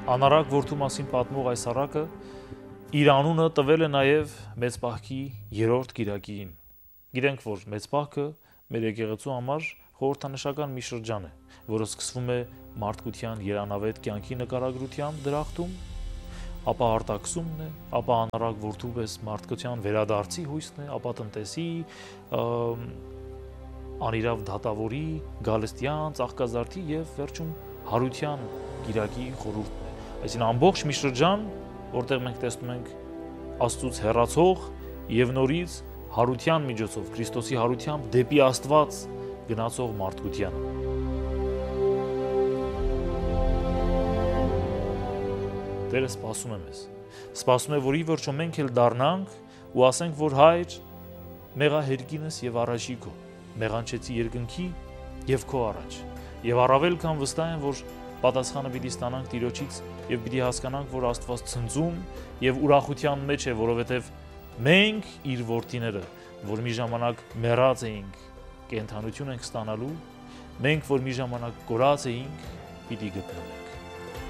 Անարակ որդու մասին պատմող այս առակը իր անունը տվել է նաև մեծ պահքի երրորդ կիրակին։ Գիտենք, որ մեծ պահքը մեր եկեղեցու համար խորհրդանշական մի շրջան է, որը սկսվում է մարդկության երանավետ կյանքի նկարագրությամբ դրախտում, ապա արտաքսումն է, ապա անարակ որդու պես մարդկության վերադարձի հույսն է, ապա տնտեսի, անիրավ դատավորի, գալստյան, ծաղկազարդի եւ վերջում հարության կիրակի խորհուրդն է։ Այսինքն ամբողջ մի շրջան, որտեղ մենք տեսնում ենք Աստծուց հեռացող եւ նորից հարության միջոցով, Քրիստոսի հարությամբ դեպի Աստված գնացող մարդկությանը։ Տերը սպասում է մեզ։ Սպասում է, որ ի վերջո մենք էլ դառնանք ու ասենք, որ Հայր, մեղա հերկինս եւ առաջի քո, մեղանչեցի երկնքի եւ քո առաջ։ Եվ առավել քան վստահ եմ, որ պատասխանը պիտի ստանանք Տիրոջից եւ պիտի հասկանանք, որ Աստված ցնծում եւ ուրախության մեջ է, որովհետեւ մենք իր որդիները, որ մի ժամանակ մեռած էինք, կենդանություն ենք ստանալու, մենք որ մի ժամանակ կորած էինք, պիտի գտնվենք։